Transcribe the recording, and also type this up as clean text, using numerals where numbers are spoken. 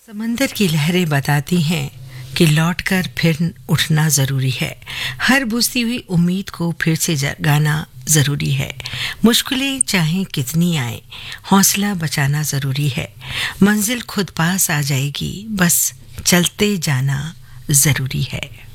समंदर की लहरें बताती हैं कि लौटकर फिर उठना ज़रूरी है। हर बुझती हुई उम्मीद को फिर से जगाना ज़रूरी है। मुश्किलें चाहे कितनी आए, हौसला बचाना ज़रूरी है। मंजिल खुद पास आ जाएगी, बस चलते जाना ज़रूरी है।